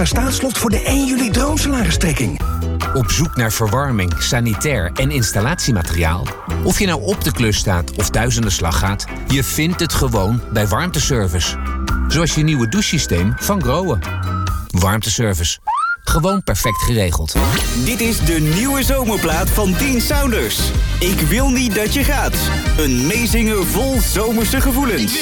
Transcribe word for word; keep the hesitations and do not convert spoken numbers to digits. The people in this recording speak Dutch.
Staatslot voor de één juli droomsalaristrekking. Op zoek naar verwarming, sanitair en installatiemateriaal? Of je nou op de klus staat of thuis aan de slag gaat, je vindt het gewoon bij Warmteservice. Zoals je nieuwe douchesysteem van Groen. Warmteservice. Gewoon perfect geregeld. Dit is de nieuwe zomerplaat van Dean Saunders. Ik wil niet dat je gaat. Een meezinger vol zomerse gevoelens.